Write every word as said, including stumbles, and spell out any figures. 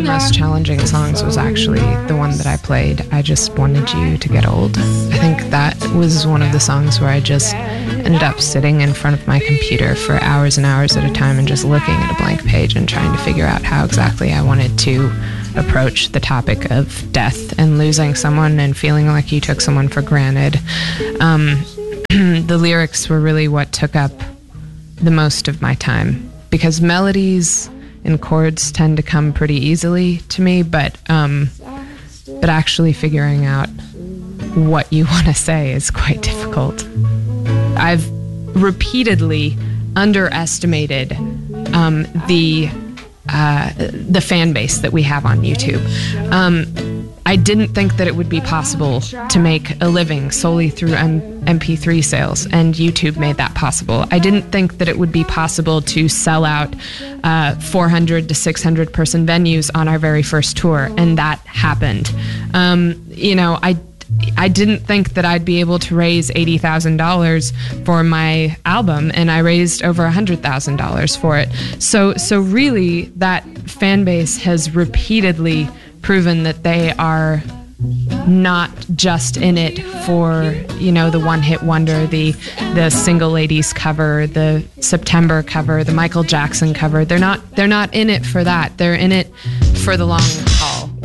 most challenging songs was actually the one that I played, I Just Wanted You to Get Old. I think that was one of the songs where I just ended up sitting in front of my computer for hours and hours at a time and just looking at a blank page and trying to figure out how exactly I wanted to approach the topic of death and losing someone and feeling like you took someone for granted. Um, the lyrics were really what took up the most of my time, because melodies and chords tend to come pretty easily to me, but um, but actually figuring out what you want to say is quite difficult. I've repeatedly underestimated um, the uh, the fan base that we have on YouTube. Um, I didn't think that it would be possible to make a living solely through M- M P three sales, and YouTube made that possible. I didn't think that it would be possible to sell out uh, four hundred to six hundred person venues on our very first tour, and that happened. Um, you know, I I didn't think that I'd be able to raise eighty thousand dollars for my album, and I raised over one hundred thousand dollars for it. So, so really, that fan base has repeatedly proven that they are not just in it for, you know, the one-hit wonder, the the Single Ladies cover, the September cover, the Michael Jackson cover. They're not they're not in it for that. They're in it for the long